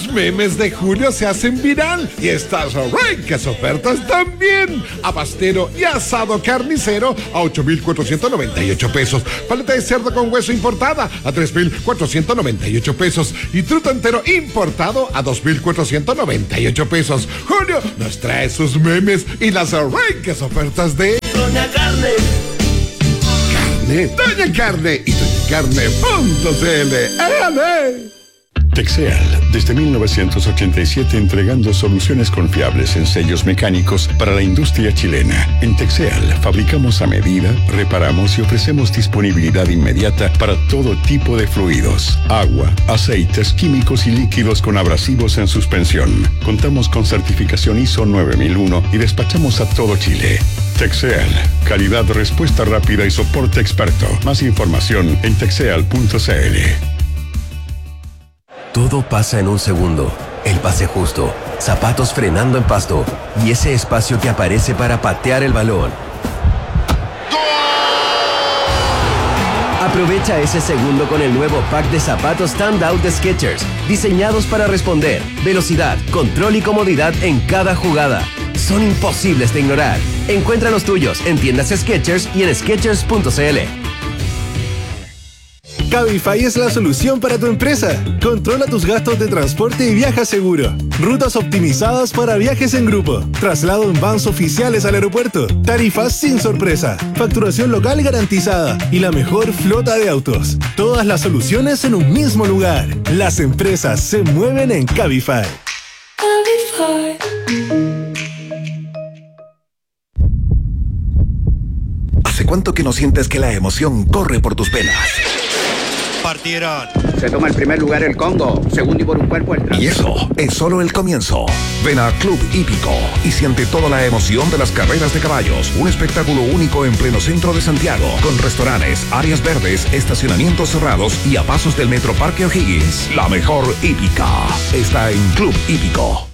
Los memes de julio se hacen viral y estas ricas ofertas también. Abastero y asado carnicero a 8,498 pesos. Paleta de cerdo con hueso importada a 3,498 pesos. Y truta entero importado a 2,498 pesos. Julio nos trae sus memes y las ricas ofertas de Doña Carne. Doña Carne y doñacarne.cl. ¡Ale! Texeal, desde 1987 entregando soluciones confiables en sellos mecánicos para la industria chilena. En Texeal fabricamos a medida, reparamos y ofrecemos disponibilidad inmediata para todo tipo de fluidos, agua, aceites, químicos y líquidos con abrasivos en suspensión. Contamos con certificación ISO 9001 y despachamos a todo Chile. Texeal, calidad, respuesta rápida y soporte experto. Más información en texeal.cl. Todo pasa en un segundo. El pase justo, zapatos frenando en pasto y ese espacio que aparece para patear el balón. Aprovecha ese segundo con el nuevo pack de zapatos Standout de Skechers, diseñados para responder. Velocidad, control y comodidad en cada jugada. Son imposibles de ignorar. Encuentra los tuyos en tiendas Skechers y en Skechers.cl. Cabify es la solución para tu empresa. Controla tus gastos de transporte y viaja seguro. Rutas optimizadas para viajes en grupo. Traslado en vans oficiales al aeropuerto. Tarifas sin sorpresa. Facturación local garantizada. Y la mejor flota de autos. Todas las soluciones en un mismo lugar. Las empresas se mueven en Cabify. Cabify. ¿Hace cuánto que no sientes que la emoción corre por tus venas? Partieron. Se toma el primer lugar el Congo, segundo y por un cuerpo el tras. Y eso es solo el comienzo. Ven a Club Hípico y siente toda la emoción de las carreras de caballos. Un espectáculo único en pleno centro de Santiago, con restaurantes, áreas verdes, estacionamientos cerrados y a pasos del Metro Parque O'Higgins. La mejor hípica está en Club Hípico.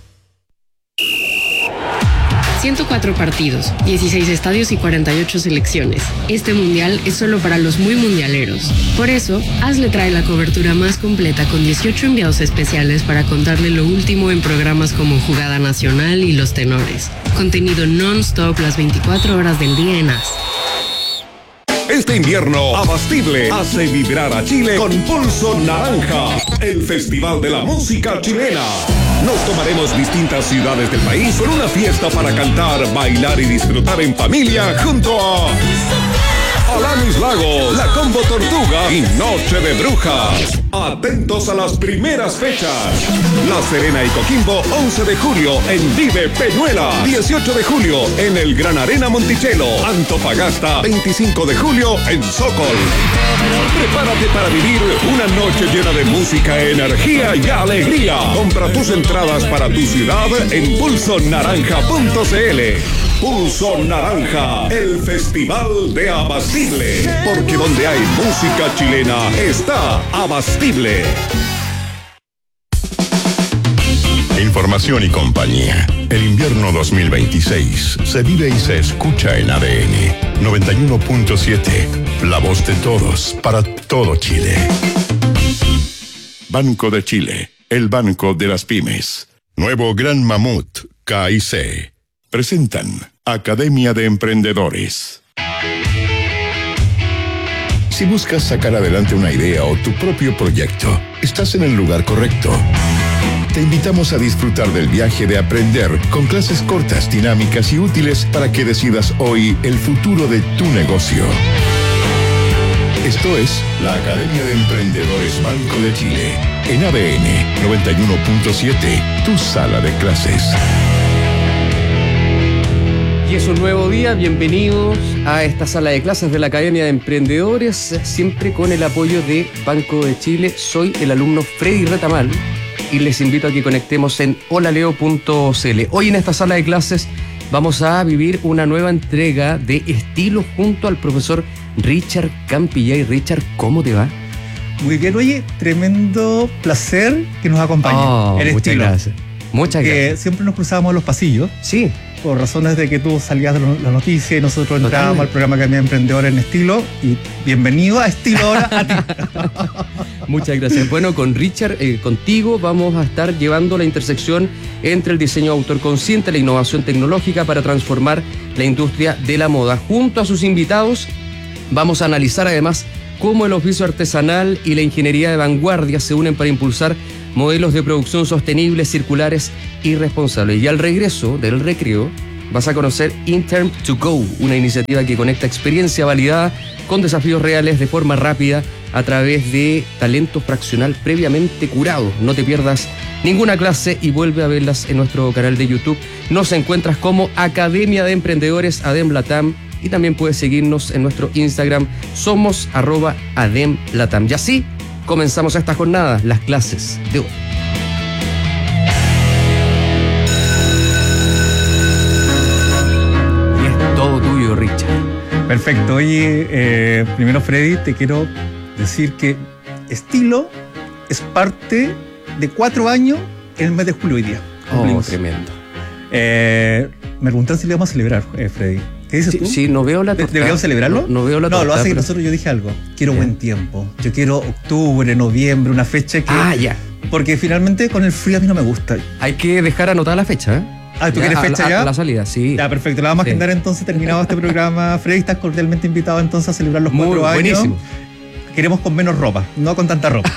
104 partidos, 16 estadios y 48 selecciones. Este mundial es solo para los muy mundialeros. Por eso, ASLE trae la cobertura más completa con 18 enviados especiales para contarle lo último en programas como Jugada Nacional y Los Tenores. Contenido non-stop las 24 horas del día en AS. Este invierno, Abastible hace vibrar a Chile con Pulso Naranja, el festival de la música chilena. Nos tomaremos distintas ciudades del país con una fiesta para cantar, bailar y disfrutar en familia junto a Alanis Lago, La Combo Tortuga y Noche de Brujas. Atentos a las primeras fechas. La Serena y Coquimbo, 11 de julio en Vive Peñuela. 18 de julio en el Gran Arena Monticello. Antofagasta, 25 de julio en Sokol. Prepárate para vivir una noche llena de música, energía y alegría. Compra tus entradas para tu ciudad en pulsonaranja.cl. Pulso Naranja, el festival de Abastible. Porque donde hay música chilena está Abastible. Información y compañía. El invierno 2026 se vive y se escucha en ADN 91.7. La voz de todos para todo Chile. Banco de Chile, el banco de las pymes. Nuevo Gran Mamut, KIC. Presentan Academia de Emprendedores. Si buscas sacar adelante una idea o tu propio proyecto, estás en el lugar correcto. Te invitamos a disfrutar del viaje de aprender con clases cortas, dinámicas y útiles para que decidas hoy el futuro de tu negocio. Esto es la Academia de Emprendedores Banco de Chile, en ADN 91.7, tu sala de clases. Y es un nuevo día, bienvenidos a esta sala de clases de la Academia de Emprendedores, siempre con el apoyo de Banco de Chile. Soy el alumno Freddy Retamal y les invito a que conectemos en holaleo.cl. Hoy en esta sala de clases vamos a vivir una nueva entrega de Estilo junto al profesor Richard Campillay. Richard, ¿cómo te va? Muy bien, oye, tremendo placer que nos acompañe. Muchas Estilo. gracias. Muchas gracias. Siempre nos cruzábamos en los pasillos. Sí. Por razones de que tú salías de la noticia y nosotros entrábamos al programa Academia de Emprendedores en Estilo. Y bienvenido a Estilo ahora a ti. Muchas gracias. Bueno, con Richard, contigo vamos a estar llevando la intersección entre el diseño autor consciente y la innovación tecnológica para transformar la industria de la moda. Junto a sus invitados vamos a analizar además cómo el oficio artesanal y la ingeniería de vanguardia se unen para impulsar modelos de producción sostenibles, circulares y responsables. Y al regreso del recreo vas a conocer Intern to Go, una iniciativa que conecta experiencia validada con desafíos reales de forma rápida a través de talento fraccional previamente curado. No te pierdas ninguna clase y vuelve a verlas en nuestro canal de YouTube. Nos encuentras como Academia de Emprendedores ADEM Latam y también puedes seguirnos en nuestro Instagram, somos @ADEM Latam. Y así comenzamos esta jornada, las clases de hoy. Y es todo tuyo, Richard. Perfecto. Oye, primero, Freddy, te quiero decir que Estilo es parte de 4 años en el mes de julio hoy día. Oh, tremendo. Me preguntan si le vamos a celebrar, Freddy. ¿Qué dices tú? Sí, no veo la torta. ¿Deberíamos celebrarlo? No veo la torta. No, lo hace que nosotros, yo dije algo. Quiero buen tiempo. Yo quiero octubre, noviembre, una fecha que... ya. Porque finalmente con el frío a mí no me gusta. Hay que dejar anotada la fecha, ¿eh? ¿tú quieres fecha ya? La salida, sí. Ya, perfecto. La vamos a agendar entonces, terminado este programa. Freddy, estás cordialmente invitado entonces a celebrar los 4 años. Buenísimo. Queremos con menos ropa, no con tanta ropa.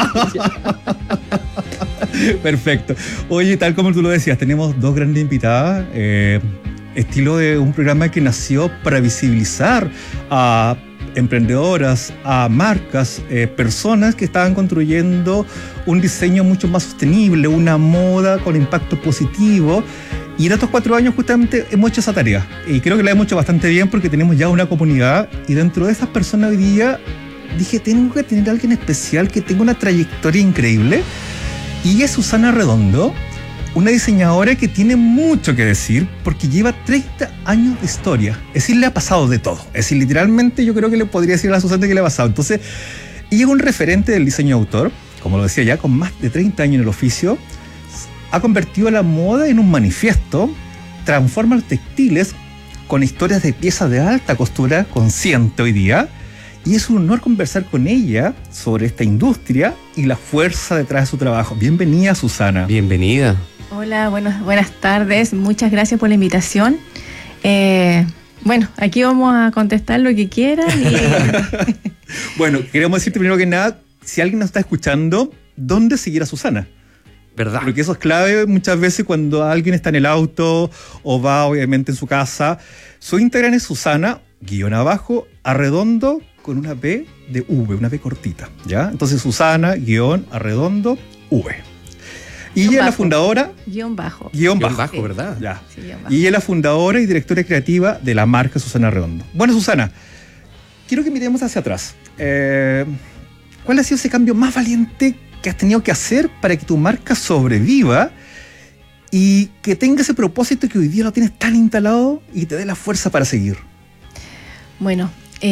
Perfecto. Oye, tal como tú lo decías, tenemos 2 grandes invitadas. Estilo de un programa que nació para visibilizar a emprendedoras, a marcas, personas que estaban construyendo un diseño mucho más sostenible, una moda con impacto positivo. Y en estos 4 años justamente hemos hecho esa tarea. Y creo que la hemos hecho bastante bien porque tenemos ya una comunidad. Y dentro de esas personas hoy día dije, tengo que tener a alguien especial que tenga una trayectoria increíble. Y es Susana Redondo, una diseñadora que tiene mucho que decir porque lleva 30 años de historia. Es decir, le ha pasado de todo. Es decir, literalmente yo creo que le podría decir a la Susana que le ha pasado. Entonces, ella es un referente del diseño autor, como lo decía ya, con más de 30 años en el oficio. Ha convertido la moda en un manifiesto, transforma los textiles con historias de piezas de alta costura consciente hoy día. Y es un honor conversar con ella sobre esta industria y la fuerza detrás de su trabajo. Bienvenida, Susana. Bienvenida. Hola, buenas tardes. Muchas gracias por la invitación. Bueno, aquí vamos a contestar lo que quieran. Bueno, queremos decirte primero que nada, si alguien nos está escuchando, ¿dónde seguir a Susana? ¿Verdad? Porque eso es clave muchas veces cuando alguien está en el auto o va obviamente en su casa. Su Instagram es Susana, _arredondo, con una B de V, una B cortita, ¿ya? Entonces Susana, _arredondo, V. Y ella es la fundadora... Guión bajo, ¿verdad? Ya. Sí, y ella es la fundadora y directora creativa de la marca Susana Redondo. Bueno, Susana, quiero que miremos hacia atrás. ¿Cuál ha sido ese cambio más valiente que has tenido que hacer para que tu marca sobreviva y que tenga ese propósito que hoy día lo tienes tan instalado y te dé la fuerza para seguir? Bueno,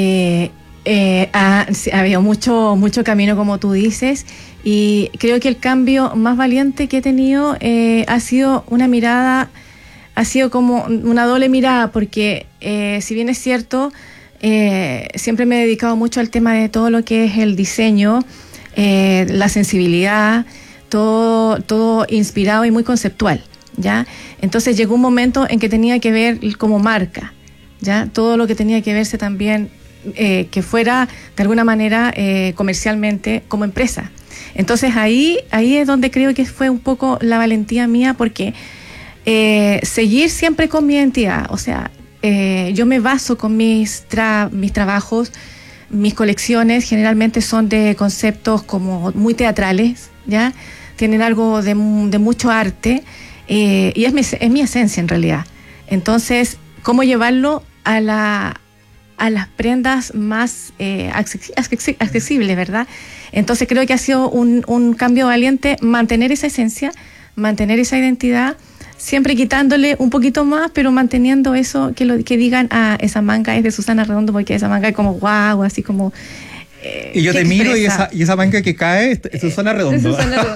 ha habido mucho camino, como tú dices, y creo que el cambio más valiente que he tenido ha sido una mirada, ha sido como una doble mirada, porque si bien es cierto, siempre me he dedicado mucho al tema de todo lo que es el diseño, la sensibilidad, todo inspirado y muy conceptual, ¿ya? Entonces llegó un momento en que tenía que ver como marca, ¿ya? Todo lo que tenía que verse también que fuera de alguna manera comercialmente como empresa. Entonces ahí es donde creo que fue un poco la valentía mía, porque seguir siempre con mi identidad, o sea, yo me baso con mis trabajos, mis colecciones generalmente son de conceptos como muy teatrales, ¿ya? Tienen algo de mucho arte, y es mi esencia en realidad. Entonces, ¿cómo llevarlo a las prendas más accesibles, ¿verdad? Entonces creo que ha sido un cambio valiente mantener esa esencia, mantener esa identidad, siempre quitándole un poquito más, pero manteniendo eso, que digan, esa manga es de Susana Redondo, porque esa manga es como guau, así como Y yo te miro y esa manga que cae es Susana Redondo.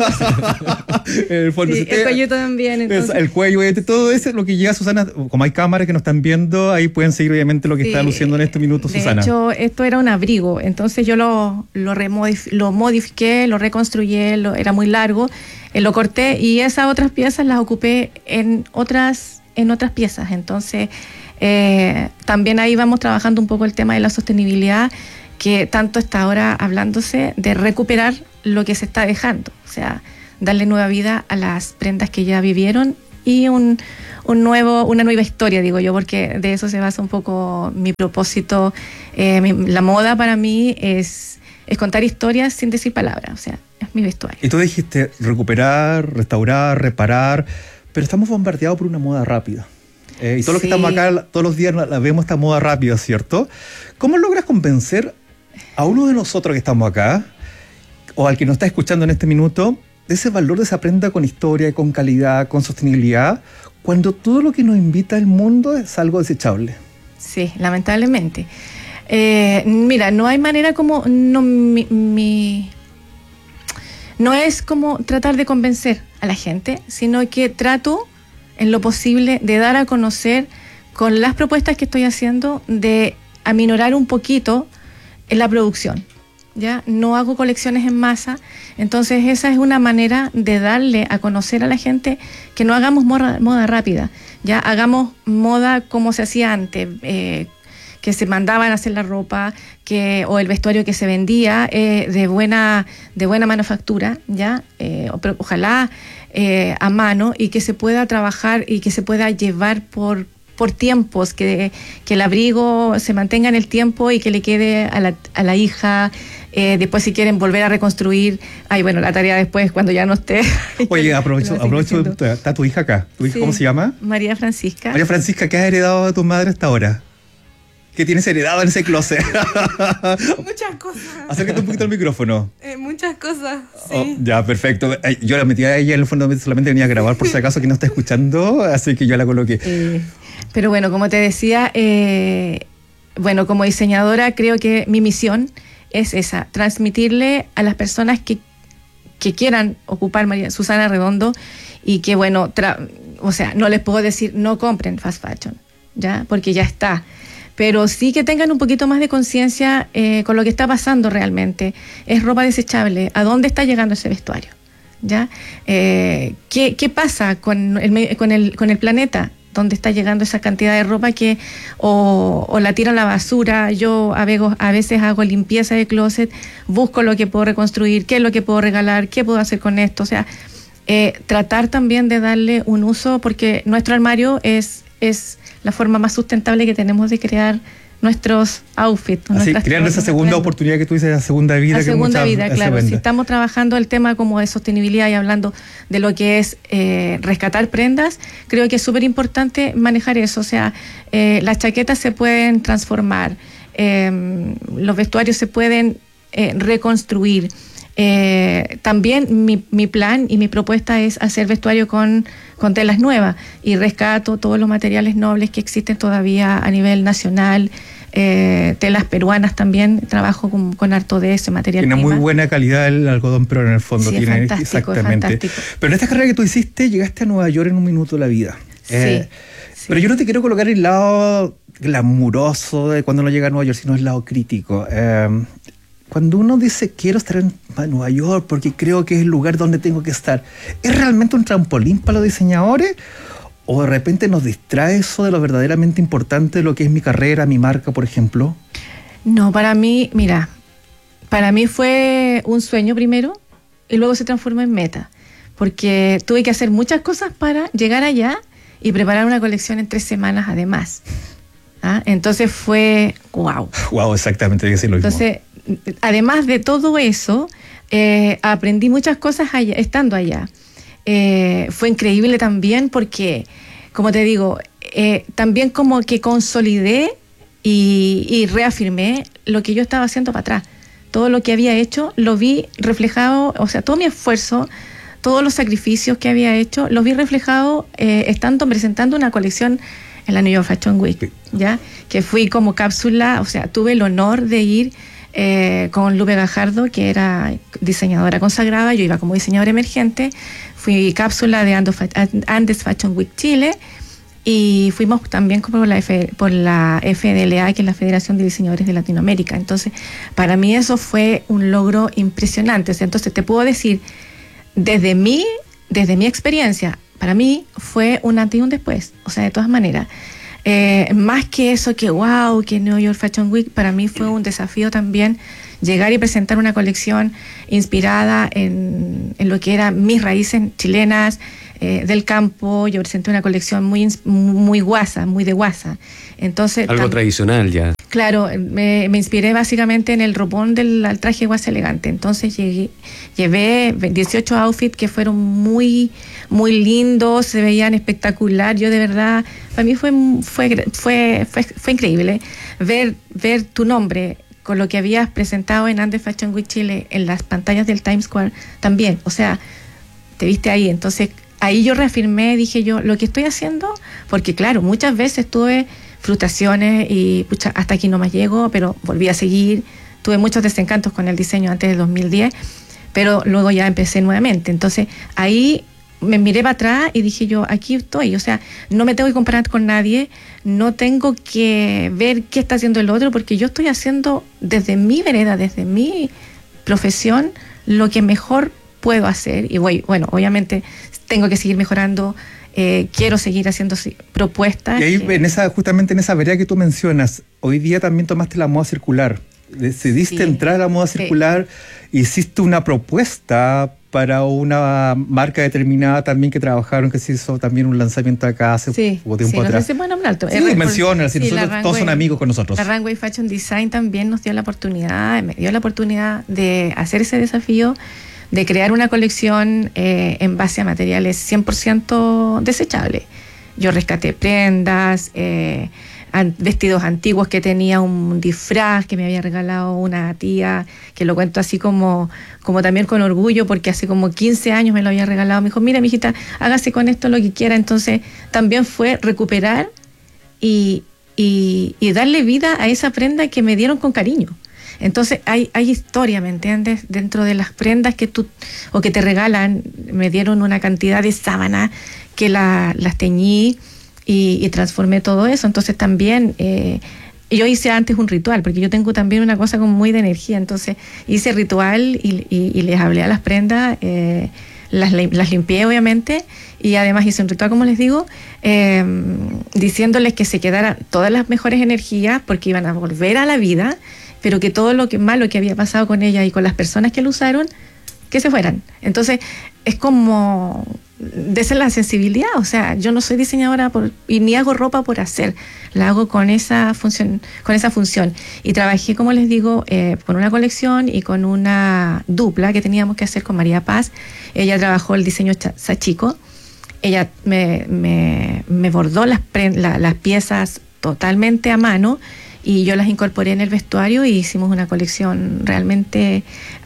El cuello también. Entonces. El cuello, todo eso es lo que llega Susana. Como hay cámaras que nos están viendo, ahí pueden seguir obviamente lo que está luciendo en este minuto Susana. De hecho, esto era un abrigo, entonces yo lo modifiqué, lo reconstruí, era muy largo, lo corté y esas otras piezas las ocupé en otras piezas. Entonces, también ahí vamos trabajando un poco el tema de la sostenibilidad, que tanto está ahora hablándose de recuperar lo que se está dejando, o sea, darle nueva vida a las prendas que ya vivieron y una nueva historia, digo yo, porque de eso se basa un poco mi propósito. La moda para mí es contar historias sin decir palabras, o sea, es mi vestuario. Y tú dijiste recuperar, restaurar, reparar, pero estamos bombardeados por una moda rápida. Y todos los que estamos acá todos los días la vemos esta moda rápida, ¿cierto? ¿Cómo logras convencer a uno de nosotros que estamos acá, o al que nos está escuchando en este minuto, de ese valor de esa prenda con historia, con calidad, con sostenibilidad, cuando todo lo que nos invita el mundo es algo desechable? Sí, lamentablemente. Mira, no hay manera como... No es como tratar de convencer a la gente, sino que trato en lo posible de dar a conocer con las propuestas que estoy haciendo de aminorar un poquito en la producción. ¿Ya? No hago colecciones en masa, entonces esa es una manera de darle a conocer a la gente que no hagamos moda rápida, ya hagamos moda como se hacía antes, que se mandaban a hacer la ropa, o el vestuario que se vendía de buena manufactura, ya, ojalá a mano, y que se pueda trabajar y que se pueda llevar por tiempos, que el abrigo se mantenga en el tiempo y que le quede a la hija. Después, si quieren volver a reconstruir, la tarea después cuando ya no esté. Oye, aprovecho, está tu hija acá. ¿Tu hija cómo se llama? María Francisca. María Francisca, ¿qué has heredado de tu madre hasta ahora? ¿Qué tienes heredado en ese closet? Muchas cosas. Acércate un poquito al micrófono. Muchas cosas, sí. Oh, ya, perfecto. Yo la metí a ella en el fondo, solamente venía a grabar por si acaso que no está escuchando, así que yo la coloqué. Pero bueno, como te decía, como diseñadora creo que mi misión es esa, transmitirle a las personas que quieran ocupar Susana Redondo y que no les puedo decir no compren fast fashion, ¿ya? Porque ya está. Pero sí que tengan un poquito más de conciencia con lo que está pasando realmente. Es ropa desechable. ¿A dónde está llegando ese vestuario? ¿Ya? ¿Qué pasa con el planeta? ¿Dónde está llegando esa cantidad de ropa que o la tiro a la basura? Yo a veces hago limpieza de closet, busco lo que puedo reconstruir, qué es lo que puedo regalar, qué puedo hacer con esto. O sea, tratar también de darle un uso, porque nuestro armario es la forma más sustentable que tenemos de crear nuestros outfits. Así, creando esa segunda oportunidad que tú dices, esa segunda vida. La segunda vida, claro. Si estamos trabajando el tema como de sostenibilidad y hablando de lo que es rescatar prendas, creo que es súper importante manejar eso. O sea, las chaquetas se pueden transformar, los vestuarios se pueden reconstruir. También mi plan y mi propuesta es hacer vestuario con telas nuevas, y rescato todos los materiales nobles que existen todavía a nivel nacional, telas peruanas también, trabajo con harto de ese material. Tiene muy buena calidad el algodón, pero en el fondo sí, tiene fantástico, exactamente. Fantástico. Pero en esta carrera que tú hiciste, llegaste a Nueva York en un minuto de la vida. Sí. Pero yo no te quiero colocar el lado glamuroso de cuando uno llega a Nueva York, sino el lado crítico. Cuando uno dice quiero estar en Nueva York porque creo que es el lugar donde tengo que estar, ¿es realmente un trampolín para los diseñadores? ¿O de repente nos distrae eso de lo verdaderamente importante de lo que es mi carrera, mi marca, por ejemplo? No, para mí fue un sueño primero y luego se transformó en meta, porque tuve que hacer muchas cosas para llegar allá y preparar una colección en 3 semanas además. Entonces fue wow. Wow, exactamente, hay que decir lo mismo. Entonces, además de todo eso, aprendí muchas cosas estando allá. Fue increíble también porque, como te digo, también como que consolidé y reafirmé lo que yo estaba haciendo para atrás. Todo lo que había hecho lo vi reflejado, o sea, todo mi esfuerzo, todos los sacrificios que había hecho, los vi reflejados presentando una colección en la New York Fashion Week, ¿ya? Que fui como cápsula, o sea, tuve el honor de ir con Lupe Gajardo, que era diseñadora consagrada. Yo iba como diseñadora emergente. Fui cápsula de Andes Fashion Week Chile. Y fuimos también por la FDLA, que es la Federación de Diseñadores de Latinoamérica. Entonces, para mí eso fue un logro impresionante. O sea, entonces te puedo decir, desde mi experiencia, para mí fue un antes y un después. O sea, de todas maneras. Más que eso, que wow, que New York Fashion Week, para mí fue un desafío también llegar y presentar una colección inspirada en lo que eran mis raíces chilenas, del campo. Yo presenté una colección muy guasa, muy de guasa. Entonces, algo tradicional ya. Claro, me inspiré básicamente en el ropón del traje guasa elegante. Entonces llevé 18 outfits que fueron muy lindos, se veían espectacular. Yo de verdad, para mí fue increíble ver tu nombre con lo que habías presentado en Andes Fashion Week Chile en las pantallas del Times Square también. O sea, te viste ahí. Entonces ahí yo reafirmé, dije yo, lo que estoy haciendo, porque claro, muchas veces tuve frustraciones y pucha, hasta aquí no más llego, pero volví a seguir. Tuve muchos desencantos con el diseño antes del 2010, pero luego ya empecé nuevamente. Entonces ahí me miré para atrás y dije yo, aquí estoy. O sea, no me tengo que comparar con nadie, no tengo que ver qué está haciendo el otro, porque yo estoy haciendo desde mi vereda, desde mi profesión, lo que mejor puedo hacer. Y bueno, obviamente tengo que seguir mejorando. Quiero seguir haciendo propuestas. Y ahí, justamente en esa vereda que tú mencionas, hoy día también tomaste la moda circular. Decidiste entrar a la moda circular, hiciste una propuesta para una marca determinada también que trabajaron, que se hizo también un lanzamiento acá hace poco tiempo atrás. Sí, menciona, todos son amigos con nosotros. La Runway Fashion Design también nos dio la oportunidad, me dio la oportunidad de hacer ese desafío, de crear una colección en base a materiales 100% desechables. Yo rescaté prendas, vestidos antiguos que tenía, un disfraz que me había regalado una tía, que lo cuento así como también con orgullo, porque hace como 15 años me lo había regalado. Me dijo, mira, mijita, hágase con esto lo que quiera. Entonces también fue recuperar y darle vida a esa prenda que me dieron con cariño. Entonces hay historia, ¿me entiendes? Dentro de las prendas que te regalan. Me dieron una cantidad de sábanas que las teñí y transformé todo eso. Entonces también yo hice antes un ritual, porque yo tengo también una cosa como muy de energía. Entonces hice ritual y les hablé a las prendas, las limpié obviamente, y además hice un ritual, como les digo, diciéndoles que se quedaran todas las mejores energías, porque iban a volver a la vida, pero que todo lo malo que había pasado con ella y con las personas que lo usaron, que se fueran. Entonces es como desde la sensibilidad. O sea, yo no soy diseñadora y ni hago ropa por hacer, la hago con esa función. Y trabajé, como les digo, con una colección y con una dupla que teníamos que hacer con María Paz. Ella trabajó el diseño Sachiko. Ella me bordó las piezas totalmente a mano, y yo las incorporé en el vestuario y hicimos una colección realmente,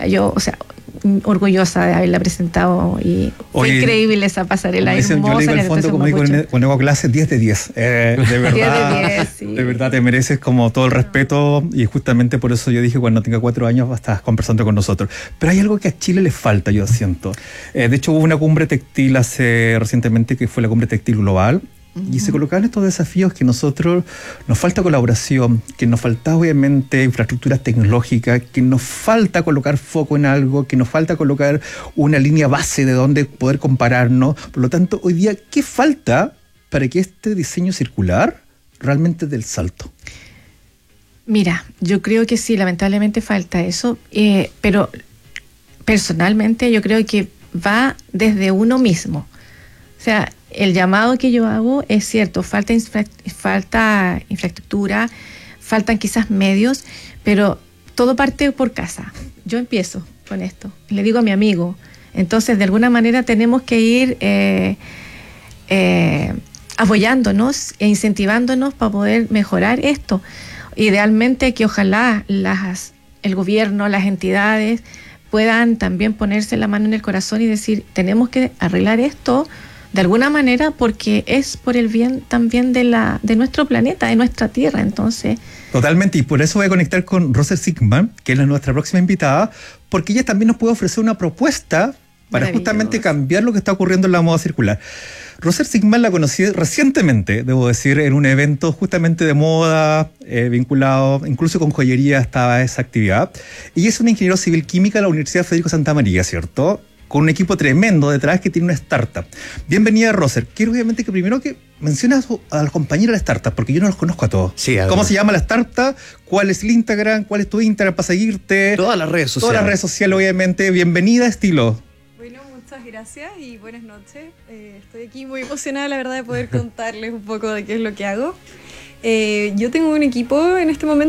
orgullosa de haberla presentado, y fue increíble esa pasarela hermosa. Yo le digo al fondo, como digo con Ego Clase, 10 de 10. De verdad, 10 de 10, sí. De verdad te mereces como todo el respeto, y justamente por eso yo dije, cuando tenga 4 años vas a estar conversando con nosotros. Pero hay algo que a Chile le falta, yo siento. De hecho, hubo una cumbre textil recientemente, que fue la cumbre textil global. Y se colocaban estos desafíos que nos falta colaboración, que nos falta obviamente infraestructura tecnológica, que nos falta colocar foco en algo, que nos falta colocar una línea base de donde poder compararnos. Por lo tanto, hoy día, ¿qué falta para que este diseño circular realmente dé el salto? Mira, yo creo que sí, lamentablemente falta eso, pero personalmente yo creo que va desde uno mismo. O sea, el llamado que yo hago es cierto, falta infraestructura, faltan quizás medios, pero todo parte por casa. Yo empiezo con esto, le digo a mi amigo. Entonces, de alguna manera tenemos que ir apoyándonos e incentivándonos para poder mejorar esto. Idealmente que ojalá el gobierno, las entidades puedan también ponerse la mano en el corazón y decir, tenemos que arreglar esto, de alguna manera porque es por el bien también de nuestro planeta, de nuestra Tierra. Entonces, totalmente, y por eso voy a conectar con Roser Sigman, que es nuestra próxima invitada, porque ella también nos puede ofrecer una propuesta para justamente cambiar lo que está ocurriendo en la moda circular. Roser Sigman la conocí recientemente, debo decir, en un evento justamente de moda, vinculado, incluso con joyería estaba esa actividad. Y es una ingeniero civil química de la Universidad Federico Santa María, ¿cierto? Con un equipo tremendo detrás que tiene una startup. Bienvenida, Roser. Quiero obviamente que primero que menciones a los compañeros de la startup, porque yo no los conozco a todos. Sí, a ver. ¿Cómo se llama la startup? ¿Cuál es el Instagram? ¿Cuál es tu Instagram para seguirte? Todas las redes sociales. Todas las redes sociales, obviamente. Bienvenida, Estilo. Bueno, muchas gracias y buenas noches. Estoy aquí muy emocionada, la verdad, de poder contarles un poco de qué es lo que hago. Yo tengo un equipo en este momento